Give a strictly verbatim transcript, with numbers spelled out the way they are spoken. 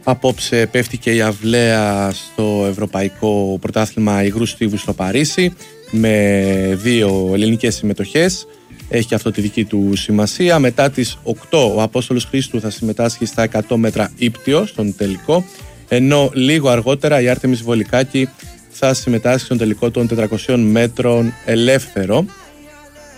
Απόψε πέφτει και η αυλαία στο Ευρωπαϊκό Πρωτάθλημα Υγρού Στίβου στο Παρίσι με δύο ελληνικές συμμετοχές. Έχει αυτό τη δική του σημασία. Μετά τις οκτώ ο Απόστολος Χρήστου θα συμμετάσχει στα εκατό μέτρα ύπτιο στον τελικό, ενώ λίγο αργότερα η Άρτεμις Βολικάκη θα συμμετάσχει στον τελικό των τετρακοσίων μέτρων ελεύθερο.